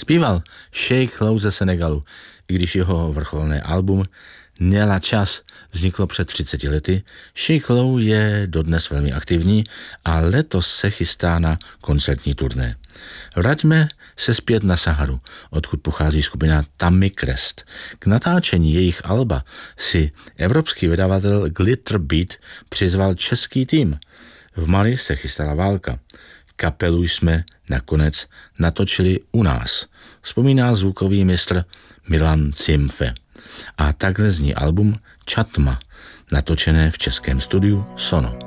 Zpíval Shake Low ze Senegalu, i když jeho vrcholné album Nela čas vzniklo před 30 lety. Shake Low je dodnes velmi aktivní a letos se chystá na koncertní turné. Vraťme se zpět na Saharu, odkud pochází skupina Tammy Crest. K natáčení jejich alba si evropský vydavatel Glitter Beat přizval český tým. V Mali se chystala válka. Kapelu jsme nakonec natočili u nás, vzpomíná zvukový mistr Milan Cimfe. A takhle zní album Čatma, natočené v českém studiu Sono.